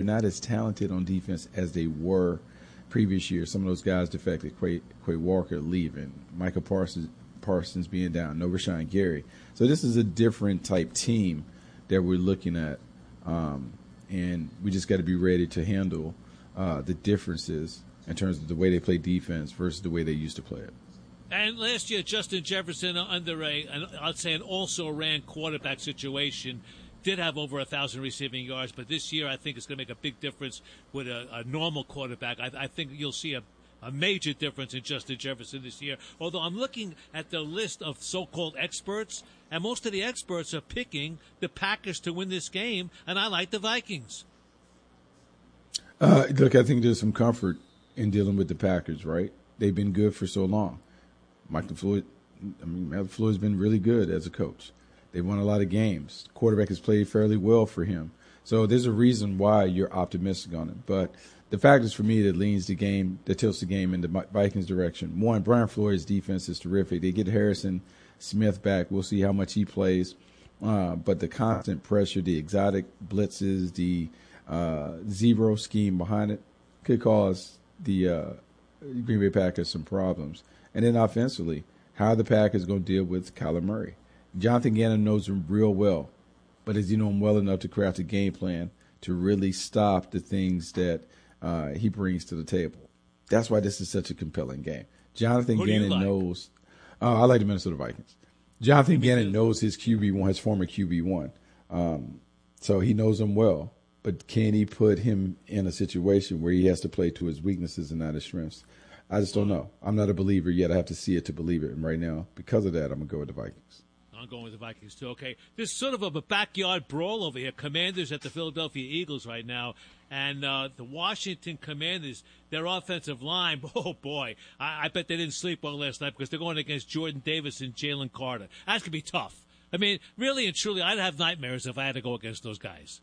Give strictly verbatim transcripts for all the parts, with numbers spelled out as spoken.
not as talented on defense as they were previous years. Some of those guys defected. Quay, Quay Walker leaving, Michael Parsons, Parsons being down, no Rashawn Gary. So this is a different type team that we're looking at, um, and we just got to be ready to handle uh, the differences in terms of the way they play defense versus the way they used to play it. And last year, Justin Jefferson, under a, an, I'd say an also-ran quarterback situation, did have over one thousand receiving yards. But this year, I think it's going to make a big difference with a, a normal quarterback. I, I think you'll see a, a major difference in Justin Jefferson this year. Although I'm looking at the list of so-called experts, and most of the experts are picking the Packers to win this game, and I like the Vikings. Uh, look, I think there's some comfort in dealing with the Packers, right? They've been good for so long. Michael Floyd, I mean, Michael Floyd's been really good as a coach. They won a lot of games. The quarterback has played fairly well for him. So there's a reason why you're optimistic on it. But the factors for me that leans the game, that tilts the game in the Vikings' direction. One, Brian Flores' defense is terrific. They get Harrison Smith back. We'll see how much he plays. Uh, but the constant pressure, the exotic blitzes, the uh, zero scheme behind it could cause the uh, Green Bay Packers some problems. And then offensively, how are the Packers going to deal with Kyler Murray? Jonathan Gannon knows him real well, but does he know him well enough to craft a game plan to really stop the things that uh, he brings to the table? That's why this is such a compelling game. Jonathan Who do you Gannon like? knows uh, – I like the Minnesota Vikings. Jonathan Gannon knows his Q B one, his former Q B one. Um, so he knows him well, but can he put him in a situation where he has to play to his weaknesses and not his strengths? I just don't know. I'm not a believer yet. I have to see it to believe it. And right now, because of that, I'm going to go with the Vikings. I'm going with the Vikings, too. Okay, there's sort of a backyard brawl over here. Commanders at the Philadelphia Eagles right now. And uh, the Washington Commanders, their offensive line, oh, boy, I, I bet they didn't sleep well last night because they're going against Jordan Davis and Jalen Carter. That's going to be tough. I mean, really and truly, I'd have nightmares if I had to go against those guys.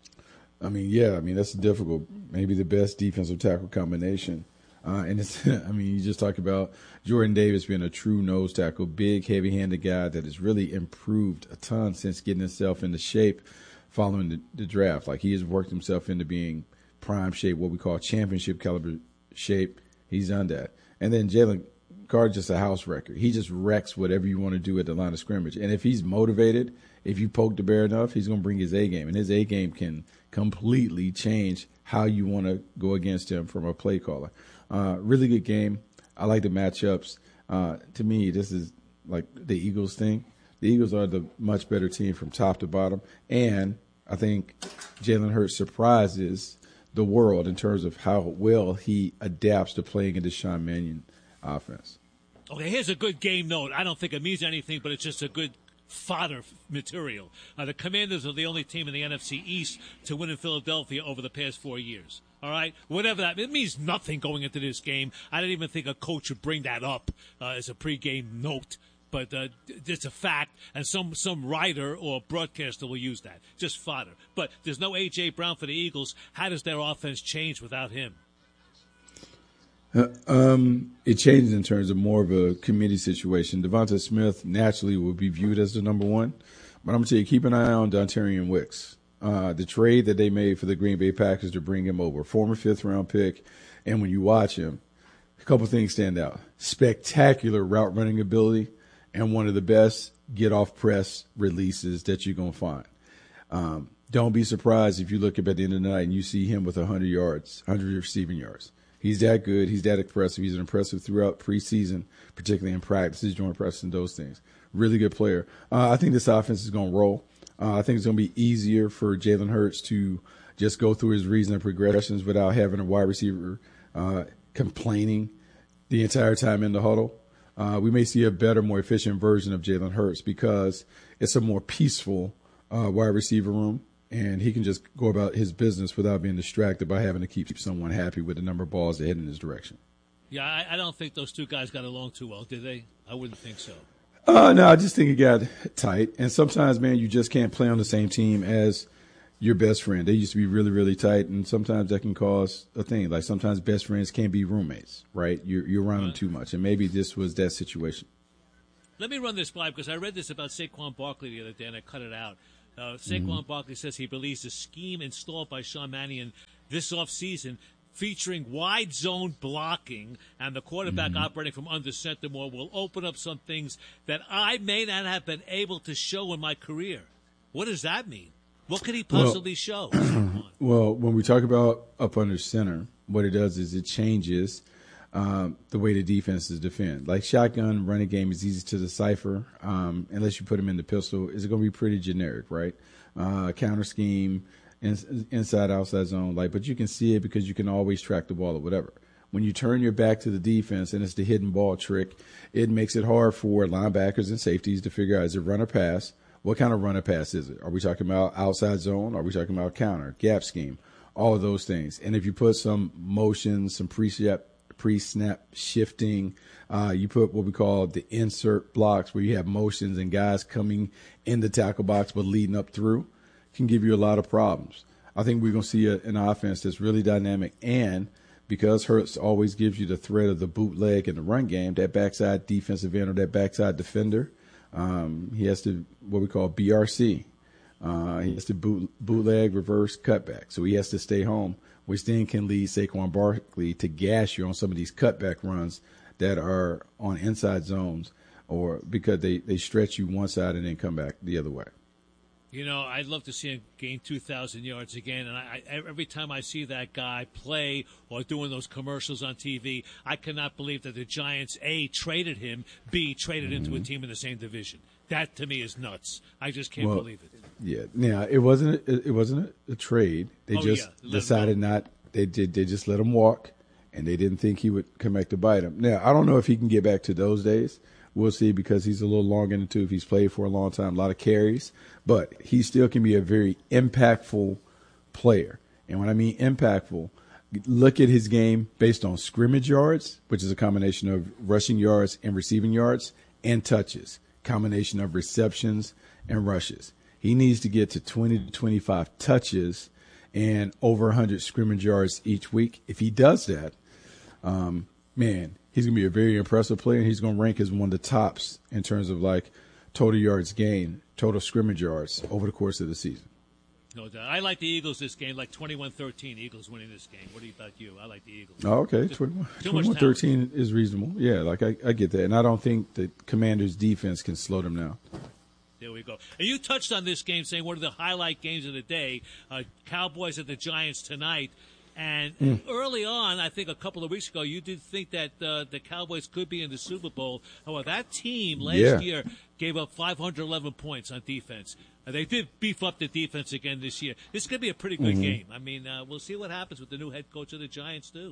I mean, yeah, I mean, that's difficult. Maybe the best defensive tackle combination. Uh, and it's, I mean, you just talk about Jordan Davis being a true nose tackle, big, heavy-handed guy that has really improved a ton since getting himself into shape following the, the draft. Like, he has worked himself into being prime shape, what we call championship caliber shape. He's done that. And then Jalen Carter, just a house wrecker. He just wrecks whatever you want to do at the line of scrimmage. And if he's motivated, if you poke the bear enough, he's going to bring his A game. And his A game can completely change how you want to go against him from a play caller. Uh, really good game. I like the matchups. Uh, to me, this is like the Eagles thing. The Eagles are the much better team from top to bottom. And I think Jalen Hurts surprises the world in terms of how well he adapts to playing in the Deshaun Mannion offense. Okay, here's a good game note. I don't think it means anything, but it's just a good fodder material. Uh, the Commanders are the only team in the N F C East to win in Philadelphia over the past four years. All right, whatever that it means, nothing going into this game. I didn't even think a coach would bring that up uh, as a pregame note, but uh, it's a fact, and some some writer or broadcaster will use that. Just fodder. But there's no A J. Brown for the Eagles. How does their offense change without him? Uh, um, it changes in terms of more of a committee situation. Devonta Smith naturally will be viewed as the number one, but I'm going to tell you, keep an eye on Dontarian Wicks. Uh, the trade that they made for the Green Bay Packers to bring him over, former fifth-round pick, and when you watch him, a couple things stand out. Spectacular route running ability and one of the best get-off-press releases that you're going to find. Um, don't be surprised if you look up at the end of the night and you see him with one hundred yards, one hundred receiving yards. He's that good. He's that impressive. He's impressive throughout preseason, particularly in practices, joint practice, and those things. Really good player. Uh, I think this offense is going to roll. Uh, I think it's going to be easier for Jalen Hurts to just go through his reason and progressions without having a wide receiver uh, complaining the entire time in the huddle. Uh, we may see a better, more efficient version of Jalen Hurts because it's a more peaceful uh, wide receiver room, and he can just go about his business without being distracted by having to keep someone happy with the number of balls that hit in his direction. Yeah, I, I don't think those two guys got along too well, did they? I wouldn't think so. Uh, no, I just think it got tight. And sometimes, man, you just can't play on the same team as your best friend. They used to be really, really tight, and sometimes that can cause a thing. Like sometimes best friends can't be roommates, right? You're, you're around them too much, and maybe this was that situation. Let me run this by because I read this about Saquon Barkley the other day, and I cut it out. Uh, Saquon mm-hmm. Barkley says he believes the scheme installed by Sean Mannion this offseason, featuring wide zone blocking and the quarterback mm-hmm. operating from under center more, will open up some things that I may not have been able to show in my career. What does that mean? What could he possibly well, show? Well, when we talk about up under center, what it does is it changes um, the way the defenses defend. Like shotgun running game is easy to decipher um, unless you put them in the pistol. It's going to be pretty generic, right? Uh, counter scheme, in, inside, outside zone. Like, but you can see it because you can always track the ball or whatever. When you turn your back to the defense and it's the hidden ball trick, it makes it hard for linebackers and safeties to figure out, is it run or pass? What kind of run or pass is it? Are we talking about outside zone? Are we talking about counter, gap scheme? All of those things. And if you put some motion, some pre-snap, pre-snap shifting, uh, you put what we call the insert blocks where you have motions and guys coming in the tackle box but leading up through, can give you a lot of problems. I think we're going to see a, an offense that's really dynamic. And because Hurts always gives you the threat of the bootleg and the run game, that backside defensive end or that backside defender, Um, he has to, what we call B R C. Uh, he has to boot, bootleg, reverse, cutback. So he has to stay home, which then can lead Saquon Barkley to gash you on some of these cutback runs that are on inside zones, or because they, they stretch you one side and then come back the other way. You know, I'd love to see him gain two thousand yards again. And I, I, every time I see that guy play or doing those commercials on T V, I cannot believe that the Giants, A, traded him, B, traded mm-hmm. into a team in the same division. That, to me, is nuts. I just can't well, believe it. Yeah. Now, it wasn't a, it wasn't a, a trade. They oh, just yeah. decided not – they did. They just let him walk, and they didn't think he would come back to bite him. Now, I don't know if he can get back to those days. We'll see, because he's a little long in the tooth. He's played for a long time, a lot of carries, but he still can be a very impactful player. And when I mean impactful, look at his game based on scrimmage yards, which is a combination of rushing yards and receiving yards, and touches, combination of receptions and rushes. He needs to get to twenty to twenty-five touches and over one hundred scrimmage yards each week. If he does that, um, man, he's going to be a very impressive player. He's going to rank as one of the tops in terms of like total yards gained, total scrimmage yards over the course of the season. No doubt. I like the Eagles this game, like twenty-one thirteen, Eagles winning this game. What about you? I like the Eagles. Oh, okay. twenty-one thirteen is reasonable. Yeah, like I, I get that. And I don't think the Commanders' defense can slow them down. There we go. And you touched on this game saying one of the highlight games of the day, uh, Cowboys at the Giants tonight. And mm. early on, I think a couple of weeks ago, you did think that uh, the Cowboys could be in the Super Bowl. However, that team last yeah. year gave up five hundred eleven points on defense. Uh, they did beef up the defense again this year. This is going to be a pretty good mm-hmm. game. I mean, uh, we'll see what happens with the new head coach of the Giants, too.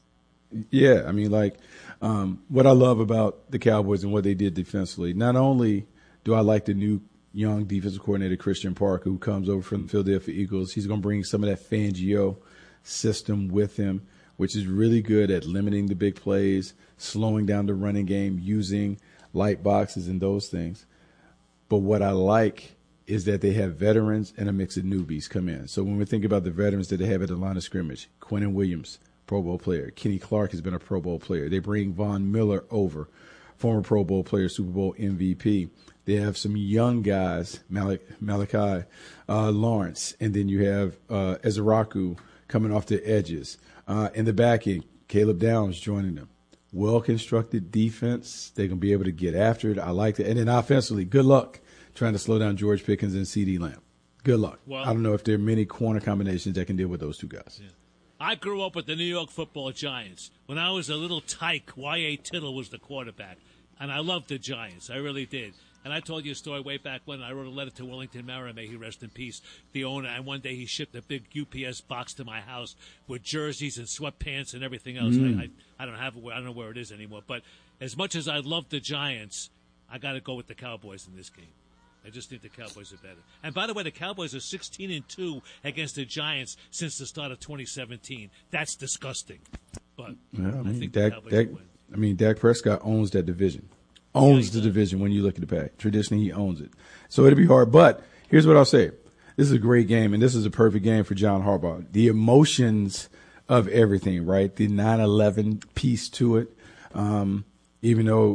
Yeah, I mean, like, um, what I love about the Cowboys and what they did defensively, not only do I like the new young defensive coordinator, Christian Parker, who comes over from the Philadelphia Eagles. He's going to bring some of that Fangio system with him, which is really good at limiting the big plays, slowing down the running game, using light boxes and those things. But what I like is that they have veterans and a mix of newbies come in. So when we think about the veterans that they have at the line of scrimmage, Quinnen Williams, Pro Bowl player. Kenny Clark has been a Pro Bowl player. They bring Von Miller over, former Pro Bowl player, Super Bowl M V P. They have some young guys, Malik, Malachi uh, Lawrence, and then you have uh, Ezraku coming off the edges. Uh, in the back end, Caleb Downs joining them. Well-constructed defense. They're going to be able to get after it. I like that. And then offensively, good luck trying to slow down George Pickens and CeeDee Lamb. Good luck. Well, I don't know if there are many corner combinations that can deal with those two guys. Yeah. I grew up with the New York Football Giants. When I was a little tyke, Y A. Tittle was the quarterback. And I loved the Giants. I really did. And I told you a story way back when I wrote a letter to Wellington Mara, may he rest in peace, the owner. And one day he shipped a big U P S box to my house with jerseys and sweatpants and everything else. Mm. I, I, I don't have it. I don't know where it is anymore. But as much as I love the Giants, I got to go with the Cowboys in this game. I just think the Cowboys are better. And by the way, the Cowboys are sixteen and two against the Giants since the start of twenty seventeen. That's disgusting. But yeah, I, mean, I think Dak, the Cowboys Dak, will win. I mean, Dak Prescott owns that division. Owns yeah, the division when you look at the pack. Traditionally, he owns it. So it'll be hard. But here's what I'll say. This is a great game, and this is a perfect game for John Harbaugh. The emotions of everything, right? The nine eleven piece to it. Um, even though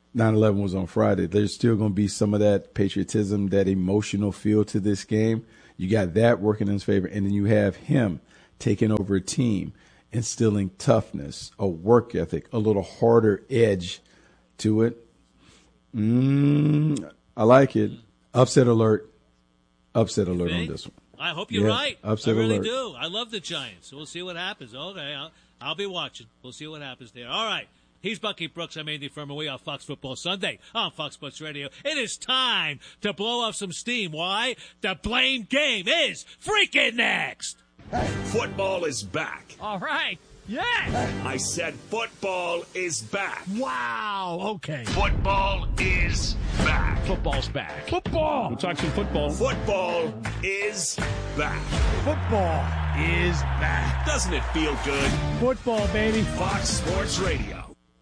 nine eleven was on Friday. There's still going to be some of that patriotism, that emotional feel to this game. You got that working in his favor, and then you have him taking over a team, instilling toughness, a work ethic, a little harder edge to it. Mm, I like it. Upset alert. Upset alert on this one. I hope you're yeah, right. Upset I really alert. do. I love the Giants. We'll see what happens. Okay, I'll, I'll be watching. We'll see what happens there. All right. He's Bucky Brooks. I'm Andy Furman. We are Fox Football Sunday on Fox Sports Radio. It is time to blow off some steam. Why? The blame game is freaking next. Football is back. All right. Yeah. I said football is back. Wow. Okay. Football is back. Football's back. Football. We'll talk some football. Football is back. Football is back. Doesn't it feel good? Football, baby. Fox Sports Radio.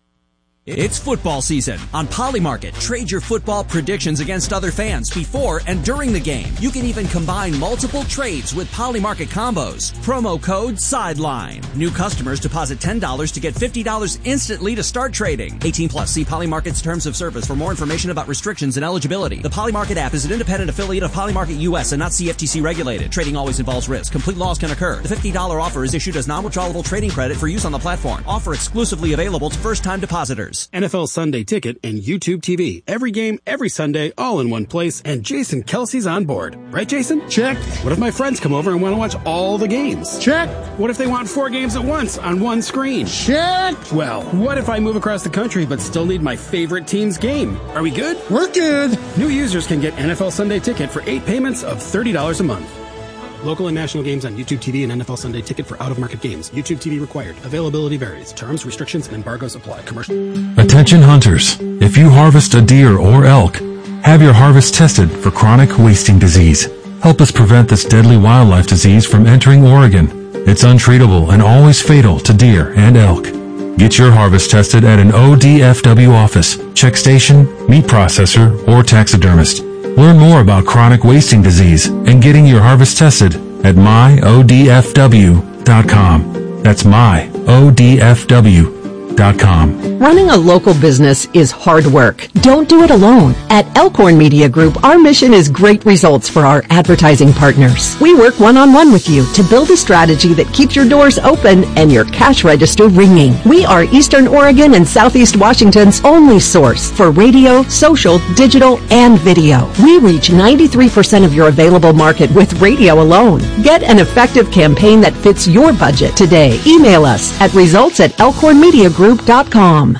It's football season. On Polymarket, trade your football predictions against other fans before and during the game. You can even combine multiple trades with Polymarket combos. Promo code SIDELINE. New customers deposit ten dollars to get fifty dollars instantly to start trading. eighteen plus. See Polymarket's terms of service for more information about restrictions and eligibility. The Polymarket app is an independent affiliate of Polymarket U S and not C F T C regulated. Trading always involves risk. Complete loss can occur. The fifty dollars offer is issued as non-withdrawable trading credit for use on the platform. Offer exclusively available to first-time depositors. N F L Sunday Ticket and YouTube T V. Every game, every Sunday, all in one place, and Jason Kelsey's on board. Right, Jason? Check. What if my friends come over and want to watch all the games? Check. What if they want four games at once on one screen? Check. Well, what if I move across the country but still need my favorite team's game? Are we good? We're good. New users can get N F L Sunday Ticket for eight payments of thirty dollars a month. Local and national games on YouTube T V and N F L Sunday Ticket for out-of-market games. YouTube T V required. Availability varies. Terms, restrictions, and embargoes apply. Commercial. Attention hunters. If you harvest a deer or elk, have your harvest tested for chronic wasting disease. Help us prevent this deadly wildlife disease from entering Oregon. It's untreatable and always fatal to deer and elk. Get your harvest tested at an O D F W office, check station, meat processor, or taxidermist. Learn more about chronic wasting disease and getting your harvest tested at my O D F W dot com. That's my O D F W dot com. Running a local business is hard work. Don't do it alone. At Elkhorn Media Group, our mission is great results for our advertising partners. We work one-on-one with you to build a strategy that keeps your doors open and your cash register ringing. We are Eastern Oregon and Southeast Washington's only source for radio, social, digital, and video. We reach ninety-three percent of your available market with radio alone. Get an effective campaign that fits your budget today. Email us at results at elkhorn media group dot com.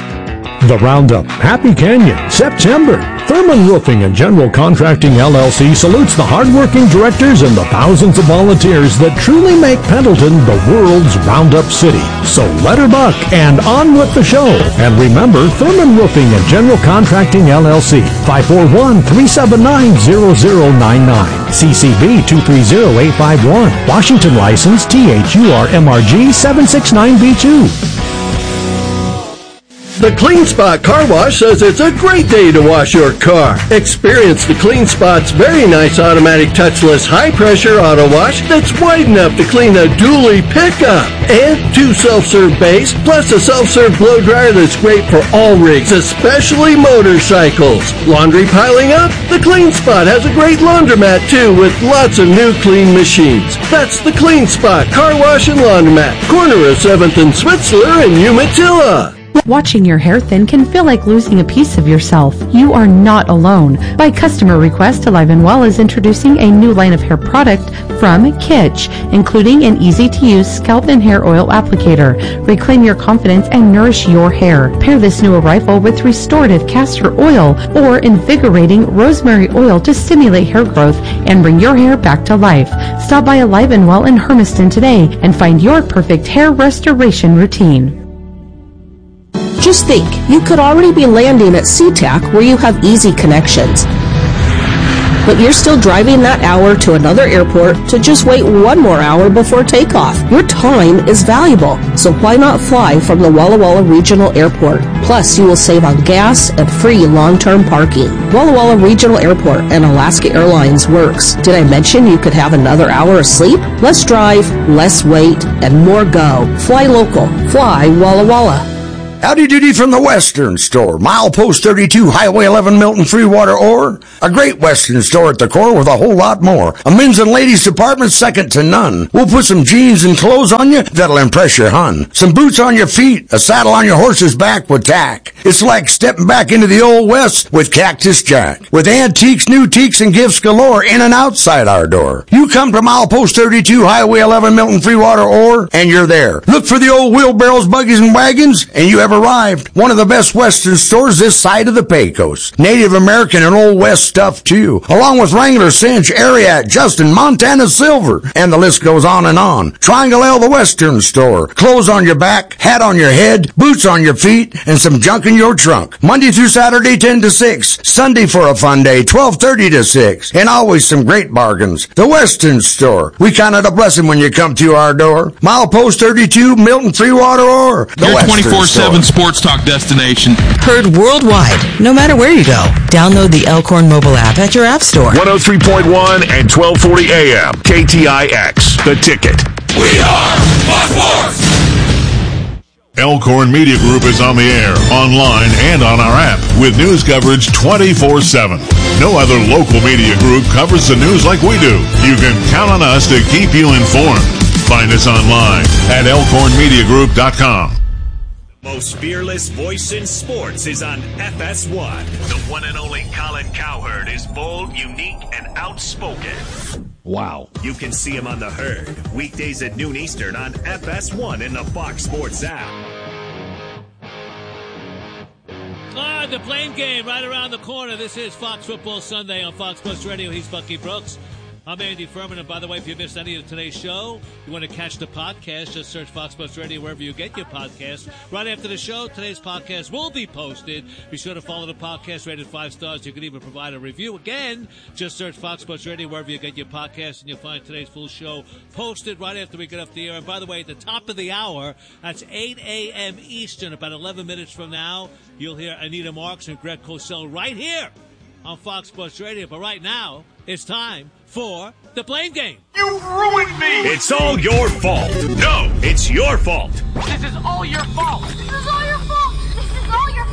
The Roundup, Happy Canyon, September. Thurman Roofing and General Contracting L L C salutes the hardworking directors and the thousands of volunteers that truly make Pendleton the world's Roundup city. So let her buck and on with the show. And remember, Thurman Roofing and General Contracting L L C, five four one, three seven nine, zero zero nine nine. C C B two three zero eight five one. Washington license T H U R M R G seven six nine B two. The Clean Spot Car Wash says it's a great day to wash your car. Experience the Clean Spot's very nice automatic touchless high-pressure auto wash that's wide enough to clean a dually pickup. And two self-serve bays, plus a self-serve blow dryer that's great for all rigs, especially motorcycles. Laundry piling up? The Clean Spot has a great laundromat too with lots of new clean machines. That's the Clean Spot Car Wash and Laundromat, corner of seventh and Switzler in Umatilla. Watching your hair thin can feel like losing a piece of yourself. You are not alone. By customer request, Alive and Well is introducing a new line of hair product from Kitsch, including an easy-to-use scalp and hair oil applicator. Reclaim your confidence and nourish your hair. Pair this new arrival with restorative castor oil or invigorating rosemary oil to stimulate hair growth and bring your hair back to life. Stop by Alive and Well in Hermiston today and find your perfect hair restoration routine. Just think, you could already be landing at SeaTac where you have easy connections. But you're still driving that hour to another airport to just wait one more hour before takeoff. Your time is valuable, so why not fly from the Walla Walla Regional Airport? Plus, you will save on gas and free long-term parking. Walla Walla Regional Airport and Alaska Airlines works. Did I mention you could have another hour of sleep? Less drive, less wait, and more go. Fly local. Fly Walla Walla. Howdy doody from the Western Store. Milepost thirty-two, Highway eleven, Milton, Freewater, or a great Western store at the core with a whole lot more. A men's and ladies department second to none. We'll put some jeans and clothes on you that'll impress your hun. Some boots on your feet, a saddle on your horse's back with tack. It's like stepping back into the old West with Cactus Jack. With antiques, new teaks, and gifts galore in and outside our door. You come to Milepost thirty-two, Highway eleven, Milton, Freewater, or, and you're there. Look for the old wheelbarrows, buggies, and wagons, and you have arrived. One of the best Western stores this side of the Pecos. Native American and Old West stuff too, along with Wrangler, Cinch, Ariat, Justin, Montana Silver, and the list goes on and on. Triangle L, the Western Store. Clothes on your back, hat on your head, boots on your feet, and some junk in your trunk. Monday through Saturday, ten to six. Sunday for a fun day, twelve thirty to six. And always some great bargains. The Western Store. We count it a blessing when you come to our door. Milepost thirty-two, Milton, Freewater, or the Your Western twenty-four seven Store. sports talk destination. Heard worldwide, no matter where you go. Download the Elkhorn mobile app at your app store. one oh three point one and twelve forty A M. K T I X. The Ticket. We are Fox Sports! Elkhorn Media Group is on the air, online, and on our app with news coverage twenty-four seven. No other local media group covers the news like we do. You can count on us to keep you informed. Find us online at elkhorn media group dot com. Most fearless voice in sports is on F S one. The one and only Colin Cowherd is bold, unique, and outspoken. Wow. You can see him on The Herd, weekdays at noon Eastern on F S one in the Fox Sports app. Ah, the Blame Game right around the corner. This is Fox Football Sunday on Fox Sports Radio. He's Bucky Brooks. I'm Andy Furman, and by the way, if you missed any of today's show, you want to catch the podcast, just search Fox Sports Radio wherever you get your podcasts. Right after the show, today's podcast will be posted. Be sure to follow the podcast, rated five stars. You can even provide a review. Again, just search Fox Sports Radio wherever you get your podcast, and you'll find today's full show posted right after we get off the air. And by the way, at the top of the hour, that's eight a.m. Eastern, about eleven minutes from now, you'll hear Anita Marks and Greg Cosell right here on Fox Sports Radio. But right now, it's time for the Blame Game. You ruined me! It's all your fault. No, it's your fault. This is all your fault! This is all your fault! This is all your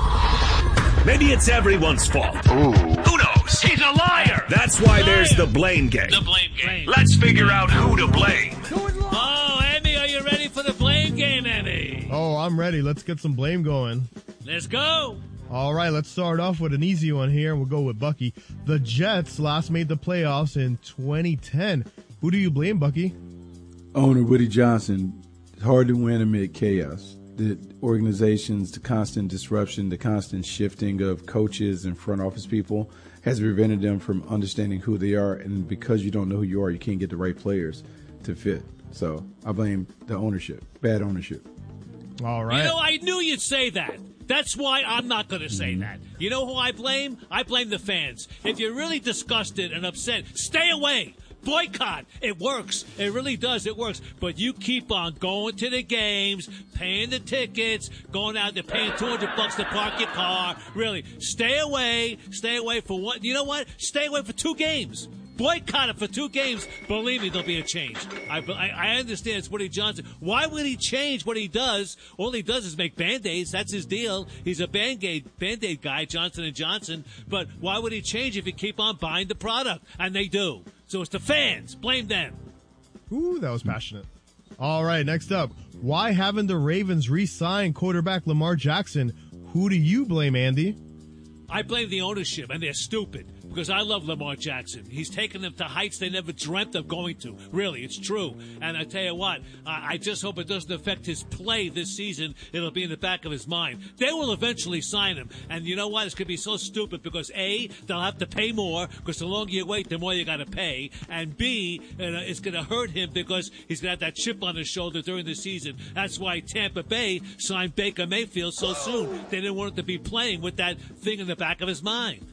fault! Maybe it's everyone's fault. Ooh. Who knows? He's a liar! That's why there's the Blame Game. The Blame Game. Let's figure out who to blame. Oh, Emmy, are you ready for the Blame Game, Emmy? Oh, I'm ready. Let's get some blame going. Let's go. All right, let's start off with an easy one here. We'll go with Bucky. The Jets last made the playoffs in twenty ten. Who do you blame, Bucky? Owner Woody Johnson. It's hard to win amid chaos. The organizations, the constant disruption, the constant shifting of coaches and front office people has prevented them from understanding who they are. And because you don't know who you are, you can't get the right players to fit. So I blame the ownership, bad ownership. All right. You know, I knew you'd say that. That's why I'm not going to say that. You know who I blame? I blame the fans. If you're really disgusted and upset, stay away. Boycott. It works. It really does. It works. But you keep on going to the games, paying the tickets, going out there paying two hundred bucks to park your car. Really, stay away. Stay away for what? You know what? Stay away for two games. Boycott it for two games. Believe me, there'll be a change. I, I, I understand it's Woody Johnson. Why would he change what he does? All he does is make Band-Aids. That's his deal. He's a Band-Aid, Band-Aid guy, Johnson and Johnson. But why would he change if you keep on buying the product? And they do. So it's the fans. Blame them. Ooh, that was passionate. All right, next up. Why haven't the Ravens re-signed quarterback Lamar Jackson? Who do you blame, Andy? I blame the ownership, and they're stupid. Because I love Lamar Jackson. He's taken them to heights they never dreamt of going to. Really, it's true. And I tell you what, I, I just hope it doesn't affect his play this season. It'll be in the back of his mind. They will eventually sign him. And you know what? It's going to be so stupid because, A, they'll have to pay more because the longer you wait, the more you got to pay. And, B, uh, it's going to hurt him because he's going to have that chip on his shoulder during the season. That's why Tampa Bay signed Baker Mayfield so soon. They didn't want him to be playing with that thing in the back of his mind.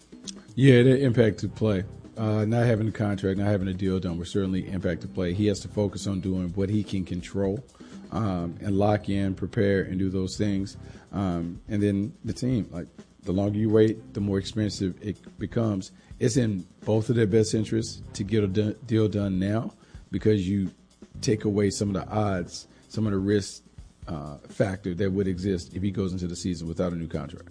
Yeah, it impacted play. Uh, not having a contract, not having a deal done will certainly impact the play. He has to focus on doing what he can control um, and lock in, prepare, and do those things. Um, and then the team, like the longer you wait, the more expensive it becomes. It's in both of their best interests to get a d- deal done now because you take away some of the odds, some of the risks uh, factor that would exist if he goes into the season without a new contract.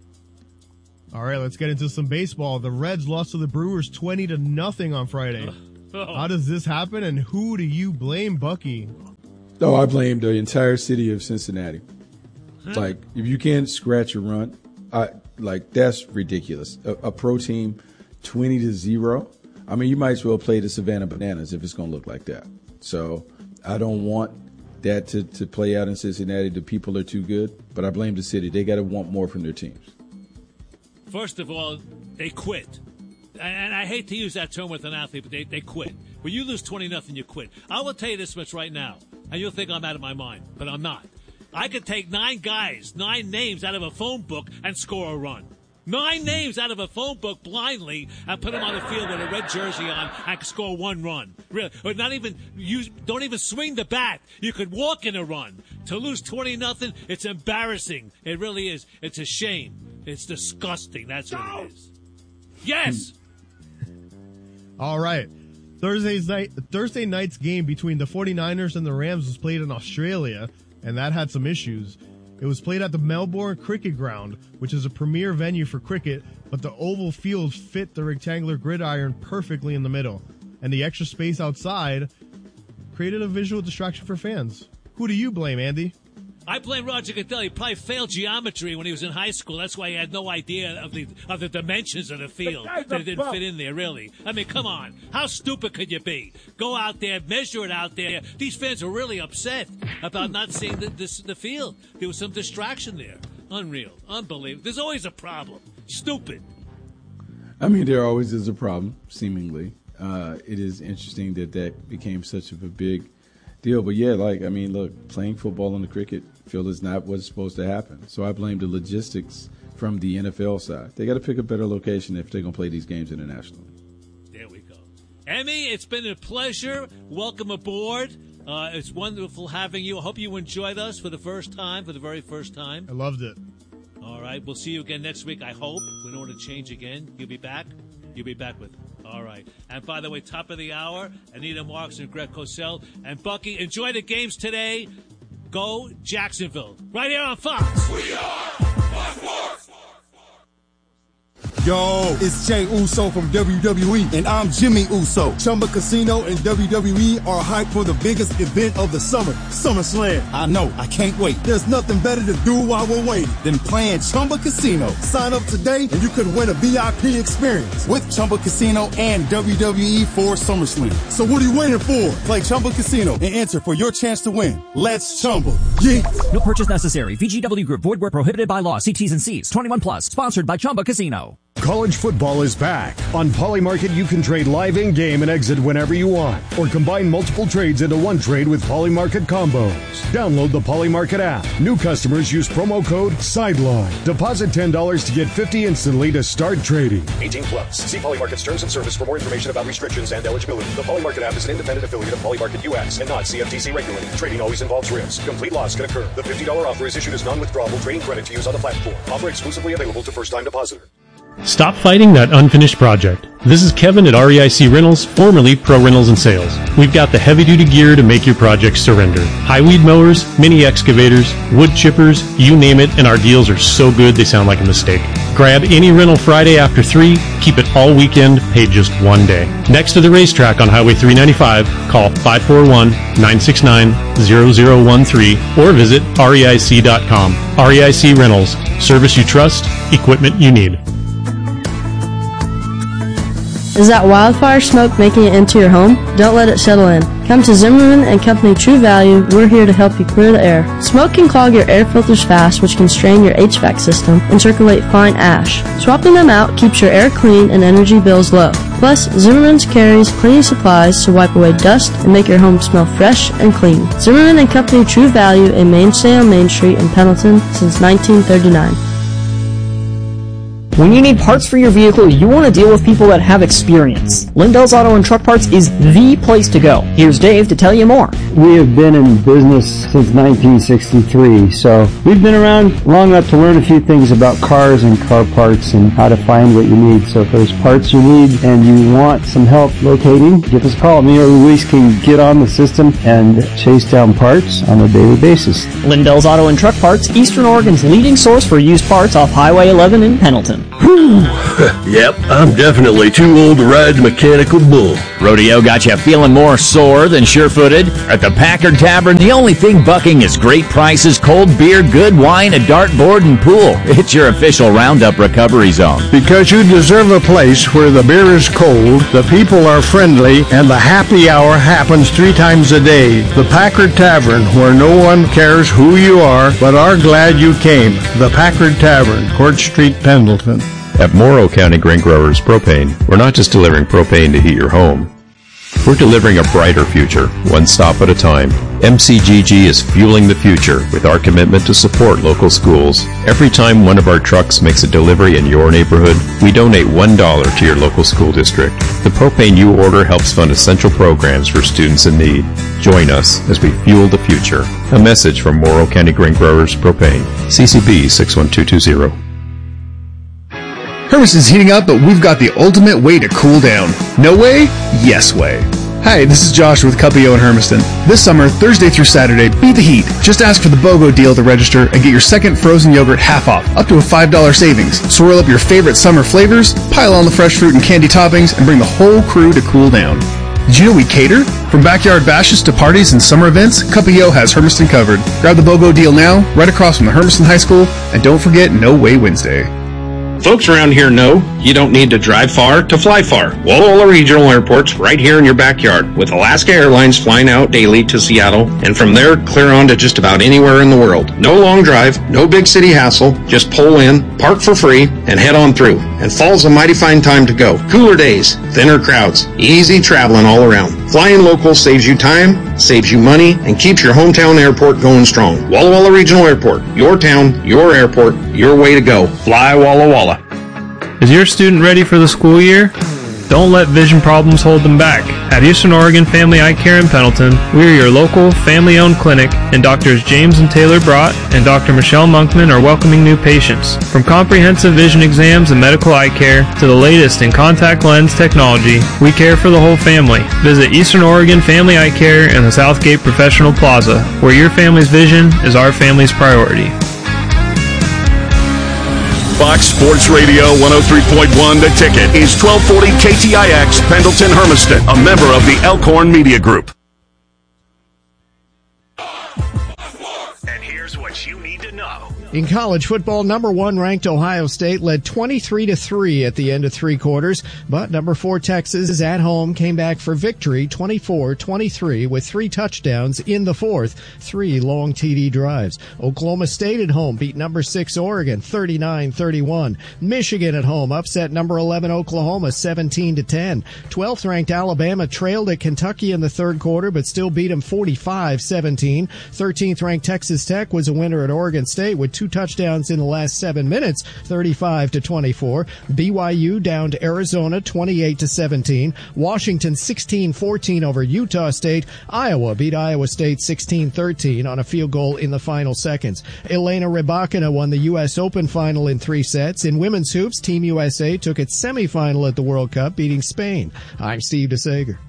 All right, let's get into some baseball. The Reds lost to the Brewers twenty to nothing on Friday. How does this happen, and who do you blame, Bucky? Oh, I blame the entire city of Cincinnati. Like, if you can't scratch a run, I, like, that's ridiculous. A, a pro team, twenty to zero. I mean, you might as well play the Savannah Bananas if it's going to look like that. So I don't want that to, to play out in Cincinnati. The people are too good, but I blame the city. They got to want more from their teams. First of all, they quit. And I hate to use that term with an athlete, but they, they quit. When you lose twenty nothing, you quit. I will tell you this much right now, and you'll think I'm out of my mind, but I'm not. I could take nine guys, nine names out of a phone book and score a run. Nine names out of a phone book blindly and put them on the field with a red jersey on and score one run. Really, or not even use, don't even swing the bat. You could walk in a run. To lose twenty nothing, it's embarrassing. It really is. It's a shame. It's disgusting. That's what it is. Yes. All right. Thursday's night, Thursday night's game between the 49ers and the Rams was played in Australia, and that had some issues. It was played at the Melbourne Cricket Ground, which is a premier venue for cricket, but the oval field fit the rectangular gridiron perfectly in the middle, and the extra space outside created a visual distraction for fans. Who do you blame, Andy? I blame Roger Goodell. He probably failed geometry when he was in high school. That's why he had no idea of the of the dimensions of the field. That it didn't fit in there, really. I mean, come on. How stupid could you be? Go out there, measure it out there. These fans are really upset about not seeing the, this, the field. There was some distraction there. Unreal. Unbelievable. There's always a problem. Stupid. I mean, there always is a problem, seemingly. Uh, it is interesting that that became such of a big deal. But, yeah, like, I mean, look, playing football on the cricket field is not what's supposed to happen. So I blame the logistics from the N F L side. They got to pick a better location if they're going to play these games internationally. There we go. Emmy, it's been a pleasure. Welcome aboard. Uh, it's wonderful having you. I hope you enjoyed us for the first time, for the very first time. I loved it. All right. We'll see you again next week, I hope. We don't want to change again. You'll be back? You'll be back with All right. And by the way, top of the hour, Anita Marks and Greg Cosell. And Bucky, enjoy the games today. Go Jacksonville. Right here on Fox. We are Fox Sports. Yo, it's Jey Uso from W W E, and I'm Jimmy Uso. Chumba Casino and W W E are hyped for the biggest event of the summer, SummerSlam. I know, I can't wait. There's nothing better to do while we're waiting than playing Chumba Casino. Sign up today, and you could win a V I P experience with Chumba Casino and W W E for SummerSlam. So what are you waiting for? Play Chumba Casino and enter for your chance to win. Let's Chumba. Yeah. No purchase necessary. V G W Group. Void where prohibited by law. See T's and C's. twenty-one plus. Sponsored by Chumba Casino. College football is back. On Polymarket, you can trade live in-game and exit whenever you want, or combine multiple trades into one trade with Polymarket combos. Download the Polymarket app. New customers use promo code SIDELINE. Deposit ten dollars to get fifty dollars instantly to start trading. eighteen plus. See Polymarket's terms and service for more information about restrictions and eligibility. The Polymarket app is an independent affiliate of Polymarket U S and not C F T C regulated. Trading always involves risk. Complete loss can occur. The fifty dollars offer is issued as non-withdrawable trading credit to use on the platform. Offer exclusively available to first-time depositor. Stop fighting that unfinished project. This is Kevin at R E I C Rentals, formerly Pro Rentals and Sales. We've got the heavy-duty gear to make your project surrender. High weed mowers, mini excavators, wood chippers, you name it, and our deals are so good they sound like a mistake. Grab any rental Friday after three, keep it all weekend, pay just one day. Next to the racetrack on Highway three ninety-five, call five four one, nine six nine, zero zero one three or visit R E I C dot com. R E I C Rentals. Service you trust, equipment you need. Is that wildfire smoke making it into your home? Don't let it settle in. Come to Zimmerman and Company True Value. We're here to help you clear the air. Smoke can clog your air filters fast, which can strain your H V A C system and circulate fine ash. Swapping them out keeps your air clean and energy bills low. Plus, Zimmerman's carries cleaning supplies to wipe away dust and make your home smell fresh and clean. Zimmerman and Company True Value, a mainstay on Main Street in Pendleton since nineteen thirty-nine. When you need parts for your vehicle, you want to deal with people that have experience. Lindell's Auto and Truck Parts is the place to go. Here's Dave to tell you more. We have been in business since nineteen sixty-three, so we've been around long enough to learn a few things about cars and car parts and how to find what you need. So if there's parts you need and you want some help locating, give us a call. Me or Luis can get on the system and chase down parts on a daily basis. Lindell's Auto and Truck Parts, Eastern Oregon's leading source for used parts off Highway eleven in Pendleton. Whew. Yep, I'm definitely too old to ride the mechanical bull. Rodeo got you feeling more sore than sure-footed? At the Packard Tavern, the only thing bucking is great prices, cold beer, good wine, a dartboard, and pool. It's your official Roundup recovery zone. Because you deserve a place where the beer is cold, the people are friendly, and the happy hour happens three times a day. The Packard Tavern, where no one cares who you are, but are glad you came. The Packard Tavern, Court Street, Pendleton. At Morrow County Grain Growers Propane, we're not just delivering propane to heat your home. We're delivering a brighter future, one stop at a time. M C G G is fueling the future with our commitment to support local schools. Every time one of our trucks makes a delivery in your neighborhood, we donate one dollar to your local school district. The propane you order helps fund essential programs for students in need. Join us as we fuel the future. A message from Morrow County Grain Growers Propane. C C B six one two two zero. Hermiston's heating up, but we've got the ultimate way to cool down. No way? Yes way. Hi, this is Josh with Cuppio in Hermiston. This summer, Thursday through Saturday, beat the heat. Just ask for the BOGO deal to register and get your second frozen yogurt half off, up to a five dollars savings. Swirl up your favorite summer flavors, pile on the fresh fruit and candy toppings, and bring the whole crew to cool down. Did you know we cater? From backyard bashes to parties and summer events, Cuppio has Hermiston covered. Grab the BOGO deal now, right across from the Hermiston High School, and don't forget No Way Wednesday. Folks around here know you don't need to drive far to fly far. Walla Walla Regional Airport's right here in your backyard, with Alaska Airlines flying out daily to Seattle, and from there clear on to just about anywhere in the world. No long drive, no big city hassle, just pull in, park for free, and head on through. And fall's a mighty fine time to go. Cooler days, thinner crowds, easy traveling all around. Flying local saves you time, saves you money, and keeps your hometown airport going strong. Walla Walla Regional Airport, your town, your airport, your way to go. Fly Walla Walla. Is your student ready for the school year? Don't let vision problems hold them back. At Eastern Oregon Family Eye Care in Pendleton, we are your local, family-owned clinic, and Doctors James and Taylor Brott and Doctor Michelle Monkman are welcoming new patients. From comprehensive vision exams and medical eye care to the latest in contact lens technology, we care for the whole family. Visit Eastern Oregon Family Eye Care in the Southgate Professional Plaza, where your family's vision is our family's priority. Fox Sports Radio one oh three point one The Ticket is twelve forty K T I X, Pendleton, Hermiston, a member of the Elkhorn Media Group. And here's what you need to know. In college football, number one ranked Ohio State led twenty-three to three at the end of three quarters, but number four Texas at home came back for victory twenty-four twenty-three with three touchdowns in the fourth, three long T D drives. Oklahoma State at home beat number six Oregon thirty-nine thirty-one. Michigan at home upset number eleven Oklahoma seventeen to ten. twelfth ranked Alabama trailed at Kentucky in the third quarter but still beat them forty-five seventeen. thirteenth ranked Texas Tech was a winner at Oregon State with two touchdowns in the last seven minutes, thirty-five to twenty-four. B Y U downed Arizona twenty-eight to seventeen. Washington sixteen fourteen over Utah State. Iowa beat Iowa State sixteen thirteen on a field goal in the final seconds. Elena Rybakina won the U S Open final in three sets. In women's hoops, Team U S A took its semifinal at the World Cup, beating Spain. I'm Steve DeSager.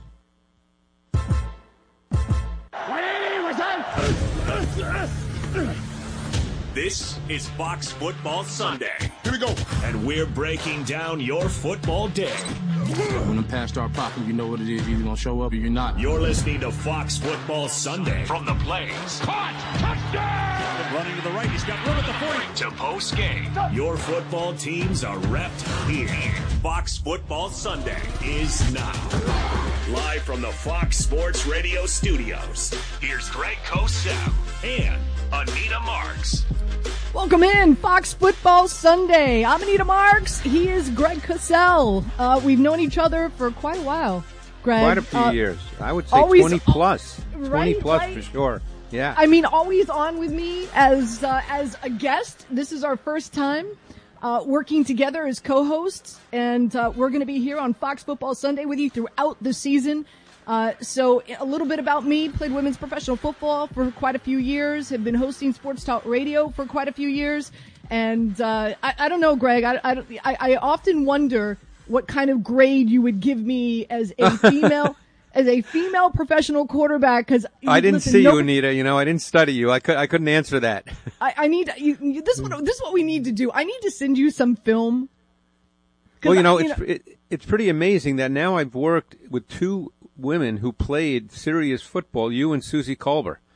This is Fox Football Sunday. Here we go. And we're breaking down your football day. When the pass start popping, you know what it is. You're either going to show up or you're not. You're listening to Fox Football Sunday. From the Blaze. Caught! Touchdown! Running to the right. He's got room at the forty. To post game. Your football teams are repped here. Fox Football Sunday is now. Live from the Fox Sports Radio studios. Here's Greg Cosell and Anita Marks. Welcome in, Fox Football Sunday. I'm Anita Marks. He is Greg Cosell. Uh, we've known each other for quite a while, Greg. Quite a few uh, years. I would say always, twenty plus. Right, twenty plus right? for sure. Yeah. I mean, always on with me as uh, as a guest. This is our first time uh, working together as co-hosts, and uh, we're going to be here on Fox Football Sunday with you throughout the season. Uh, so a little bit about me. Played women's professional football for quite a few years. Have been hosting Sports Talk Radio for quite a few years. And uh, I, I don't know, Greg. I, I, I often wonder what kind of grade you would give me as a female as a female professional quarterback. Because I didn't listen, see nobody, you, Anita. You know, I didn't study you. I could I couldn't answer that. I, I need you, you, this. Is what, this is what we need to do. I need to send you some film. Well, you know, I, you it's know, it, it's pretty amazing that now I've worked with two women who played serious football. You and Susie Culber.